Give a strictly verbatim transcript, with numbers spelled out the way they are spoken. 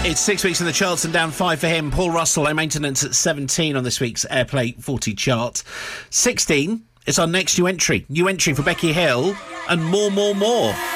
It's six weeks in the charts and down five for him. Paul Russell, Low Maintenance at seventeen on this week's Airplay forty chart. sixteen is our next new entry. New entry for Becky Hill and More, More, More.